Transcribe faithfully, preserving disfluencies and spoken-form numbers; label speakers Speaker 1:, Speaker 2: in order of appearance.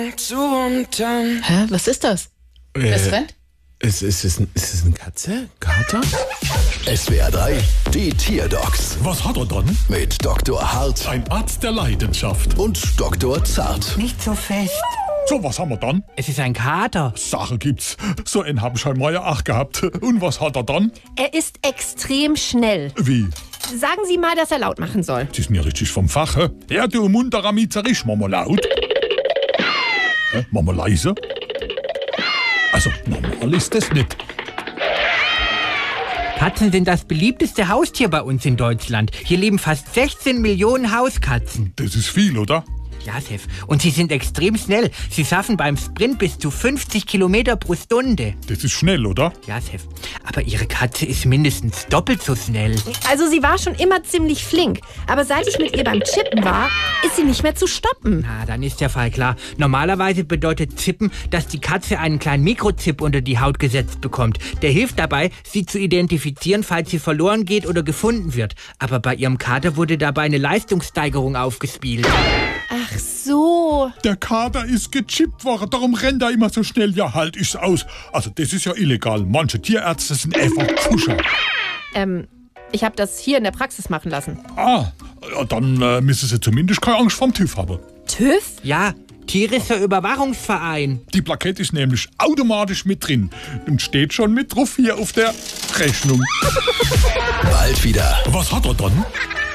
Speaker 1: Hä, was ist das?
Speaker 2: Äh,
Speaker 1: Wer ist rennt?
Speaker 2: Ist, ist, ist, ist es eine Katze? Kater?
Speaker 3: S W R drei, die Tierdocs
Speaker 4: Was hat er dann?
Speaker 3: mit Doktor Hart
Speaker 4: Ein Arzt der Leidenschaft.
Speaker 3: und Doktor Zart.
Speaker 5: Nicht so fest.
Speaker 4: So, was haben wir dann?
Speaker 5: Es ist ein Kater.
Speaker 4: Sache gibt's. So einen hab ich schon mal ja auch gehabt. Und was hat er dann?
Speaker 6: Er ist extrem schnell.
Speaker 4: Wie?
Speaker 6: Sagen Sie mal, dass er laut machen soll.
Speaker 4: Sie sind ja richtig vom Fach, hä? Ja, du munterer Miezerich, mach mal laut. Hä? Mach mal leise. Also, normal ist das nicht.
Speaker 5: Katzen sind das beliebteste Haustier bei uns in Deutschland. Hier leben fast sechzehn Millionen Hauskatzen.
Speaker 4: Das ist viel, oder?
Speaker 5: Ja, Chef. Und sie sind extrem schnell. Sie schaffen beim Sprint bis zu fünfzig Kilometer pro Stunde.
Speaker 4: Das ist schnell, oder?
Speaker 5: Ja, Chef. Aber Ihre Katze ist mindestens doppelt so schnell.
Speaker 6: Also sie war schon immer ziemlich flink. Aber seit ich mit ihr beim Chippen war, ist sie nicht mehr zu stoppen.
Speaker 5: Na, dann ist der Fall klar. Normalerweise bedeutet Zippen, dass die Katze einen kleinen Mikrochip unter die Haut gesetzt bekommt. Der hilft dabei, sie zu identifizieren, falls sie verloren geht oder gefunden wird. Aber bei ihrem Kater wurde dabei eine Leistungssteigerung aufgespielt.
Speaker 6: Ach so.
Speaker 4: Der Kater ist gechippt worden, darum rennt er immer so schnell. Ja, halt ich's aus. Also, das ist ja illegal. Manche Tierärzte sind einfach Kuscher.
Speaker 6: Ähm, ich habe das hier in der Praxis machen lassen.
Speaker 4: Ah, ja, dann äh, müssen Sie zumindest keine Angst vom TÜV haben.
Speaker 6: TÜV?
Speaker 5: Ja, Tierischer Überwachungsverein.
Speaker 4: Die Plakette ist nämlich automatisch mit drin und steht schon mit drauf hier auf der Rechnung.
Speaker 3: Bald wieder.
Speaker 4: Was hat er dann?